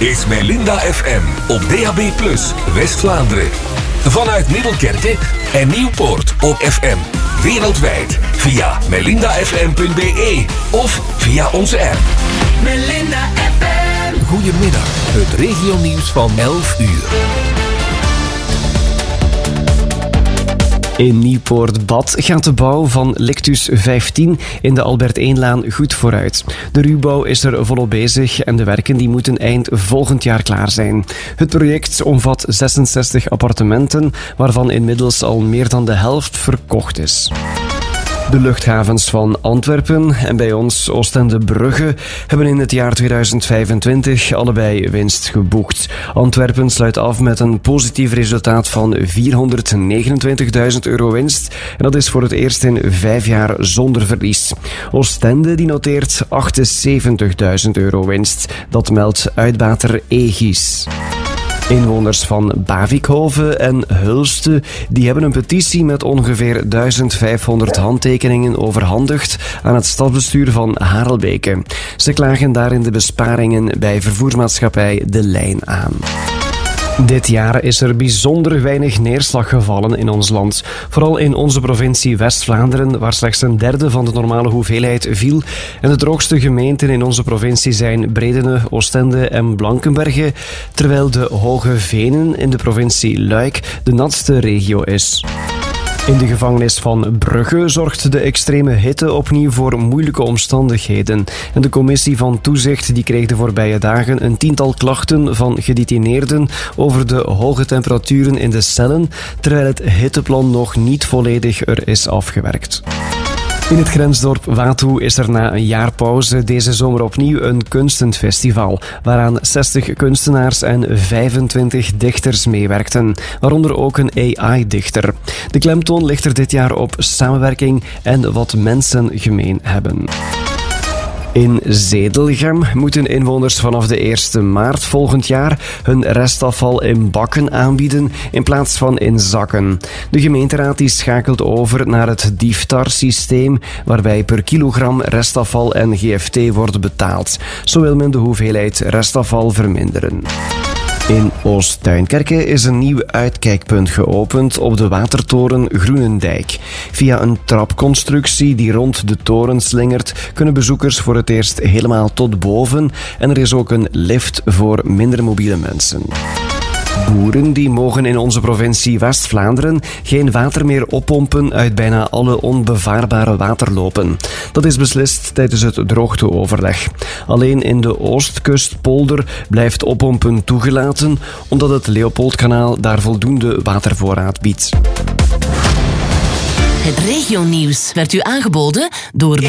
is Melinda FM op DAB+, West-Vlaanderen. Vanuit Middelkerke en Nieuwpoort op FM. Wereldwijd via melindafm.be of via onze app. Melinda FM. Goedemiddag, het regionieuws van 11 uur. In Nieuwpoort-Bad gaat de bouw van Lictus 15 in de Albert Eenlaan goed vooruit. De ruwbouw is er volop bezig en de werken die moeten eind volgend jaar klaar zijn. Het project omvat 66 appartementen, waarvan inmiddels al meer dan de helft verkocht is. De luchthavens van Antwerpen en bij ons Oostende-Brugge hebben in het jaar 2025 allebei winst geboekt. Antwerpen sluit af met een positief resultaat van €429.000 winst. En dat is voor het eerst in 5 jaar zonder verlies. Oostende die noteert €78.000 winst. Dat meldt uitbater Aegis. Inwoners van Bavikhoven en Hulste die hebben een petitie met ongeveer 1500 handtekeningen overhandigd aan het stadsbestuur van Harelbeke. Ze klagen daarin de besparingen bij vervoersmaatschappij De Lijn aan. Dit jaar is er bijzonder weinig neerslag gevallen in ons land. Vooral in onze provincie West-Vlaanderen, waar slechts een derde van de normale hoeveelheid viel. En de droogste gemeenten in onze provincie zijn Bredene, Oostende en Blankenberge, terwijl de Hoge Venen in de provincie Luik de natste regio is. In de gevangenis van Brugge zorgt de extreme hitte opnieuw voor moeilijke omstandigheden. En de commissie van toezicht die kreeg de voorbije dagen een 10-tal klachten van gedetineerden over de hoge temperaturen in de cellen, terwijl het hitteplan nog niet volledig er is afgewerkt. In het grensdorp Watoe is er na een jaar pauze deze zomer opnieuw een kunstenfestival, waaraan 60 kunstenaars en 25 dichters meewerkten, waaronder ook een AI-dichter. De klemtoon ligt er dit jaar op samenwerking en wat mensen gemeen hebben. In Zedelgem moeten inwoners vanaf de 1e maart volgend jaar hun restafval in bakken aanbieden in plaats van in zakken. De gemeenteraad die schakelt over naar het DIFTAR-systeem, waarbij per kilogram restafval en GFT wordt betaald. Zo wil men de hoeveelheid restafval verminderen. In Oost-Tuinkerke is een nieuw uitkijkpunt geopend op de watertoren Groenendijk. Via een trapconstructie die rond de toren slingert, kunnen bezoekers voor het eerst helemaal tot boven en er is ook een lift voor minder mobiele mensen. Boeren die mogen in onze provincie West-Vlaanderen geen water meer oppompen uit bijna alle onbevaarbare waterlopen. Dat is beslist tijdens het droogteoverleg. Alleen in de Oostkustpolder blijft oppompen toegelaten, omdat het Leopoldkanaal daar voldoende watervoorraad biedt. Het regionieuws werd u aangeboden door